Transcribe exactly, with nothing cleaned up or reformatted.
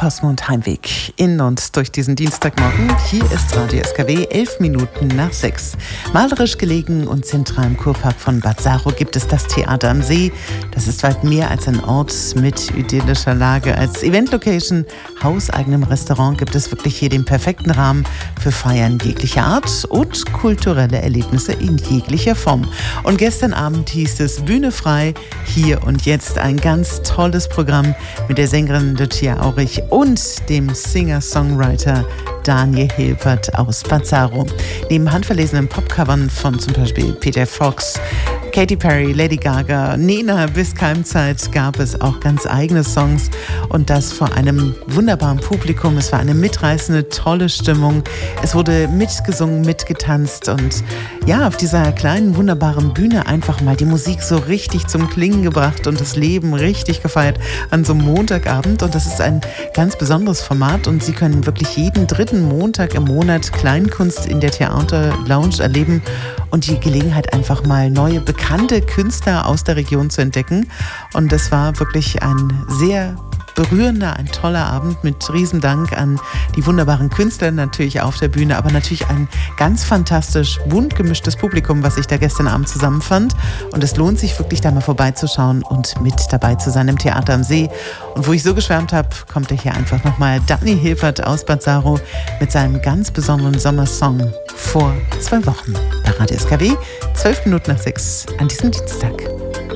Cosmo und Heimweg in und durch diesen Dienstagmorgen. Hier ist Radio S K W, elf Minuten nach sechs. Malerisch gelegen und zentral im Kurpark von Bad Saro gibt es das Theater am See. Das ist weit mehr als ein Ort mit idyllischer Lage. Als Eventlocation, hauseigenem Restaurant gibt es wirklich hier den perfekten Rahmen für Feiern jeglicher Art und kulturelle Erlebnisse in jeglicher Form. Und gestern Abend hieß es Bühne frei, hier und jetzt ein ganz tolles Programm mit der Sängerin Lucia Aurich und dem Singer-Songwriter Daniel Hilbert aus Bad Saro. Neben handverlesenen Popcovern von zum Beispiel Peter Fox, Katy Perry, Lady Gaga, Nena bis Keimzeit gab es auch ganz eigene Songs und das vor einem wunderbaren Publikum. Es war eine mitreißende, tolle Stimmung. Es wurde mitgesungen, mitgetanzt und ja, auf dieser kleinen, wunderbaren Bühne einfach mal die Musik so richtig zum Klingen gebracht und das Leben richtig gefeiert an so einem Montagabend. Und das ist ein ganz besonderes Format und Sie können wirklich jeden dritten Montag im Monat Kleinkunst in der Theater Lounge erleben und die Gelegenheit einfach mal neue, bekannte Künstler aus der Region zu entdecken. Und das war wirklich ein sehr berührender, ein toller Abend mit Riesendank an die wunderbaren Künstler natürlich auf der Bühne, aber natürlich ein ganz fantastisch bunt gemischtes Publikum, was ich da gestern Abend zusammenfand. Und es lohnt sich wirklich da mal vorbeizuschauen und mit dabei zu sein im Theater am See. Und wo ich so geschwärmt habe, kommt er hier einfach nochmal Daniel Hilbert aus Bad Saro mit seinem ganz besonderen Sommersong vor zwei Wochen bei Radio S K W, zwölf Minuten nach sechs an diesem Dienstag.